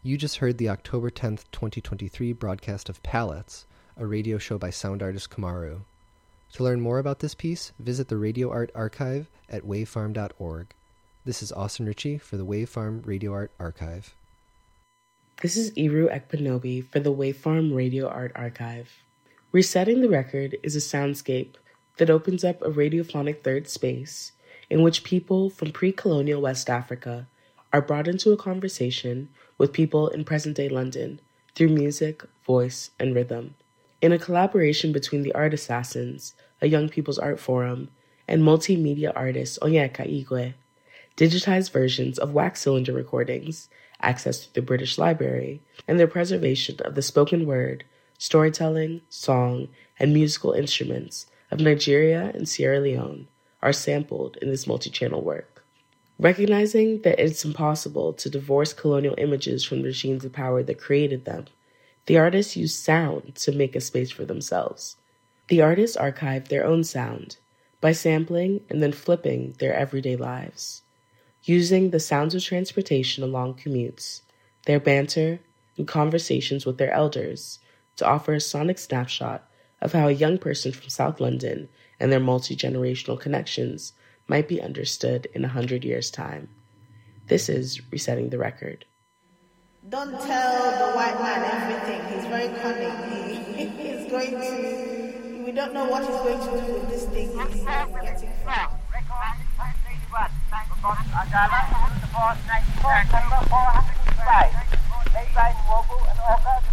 You just heard the October 10th, 2023 broadcast of Palettes, a radio show by sound artist Kamaru. To learn more about this piece, visit the Radio Art Archive at wavefarm.org. This is Austin Ritchie for the Wavefarm Radio Art Archive. This is Iru Ekpanobi for the Wavefarm Radio Art Archive. Resetting the Record is a soundscape that opens up a radiophonic third space in which people from pre-colonial West Africa are brought into a conversation with people in present-day London through music, voice, and rhythm. In a collaboration between the Art Assassins, a young people's art forum, and multimedia artist Onyeka Igwe, digitized versions of wax cylinder recordings accessed through the British Library and their preservation of the spoken word, storytelling, song, and musical instruments of Nigeria and Sierra Leone are sampled in this multi-channel work. Recognizing that it's impossible to divorce colonial images from the regimes of power that created them, the artists used sound to make a space for themselves. The artists archived their own sound by sampling and then flipping their everyday lives, using the sounds of transportation along commutes, their banter, and conversations with their elders to offer a sonic snapshot of how a young person from South London and their multi-generational connections might be understood in 100 years' time. This is Resetting the Record. Don't tell the white man everything. He's very cunning. He's going to... We don't know what he's going to do with this thing. He's getting fat. Agala, the boss, 94, 405. Maybank Mobile and August.